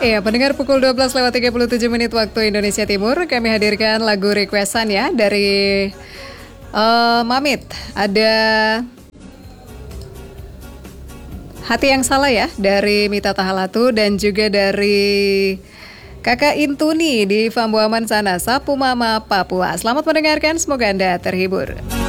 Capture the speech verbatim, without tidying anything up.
Iya, pendengar pukul dua belas lewat tiga puluh tujuh menit waktu Indonesia Timur, kami hadirkan lagu requestan ya dari uh, Mamit. Ada Hati Yang Salah ya dari Mita Tahalatu dan juga dari Kakak Intuni di Fambuaman sana, Sapu Mama, Papua. Selamat mendengarkan, semoga Anda terhibur.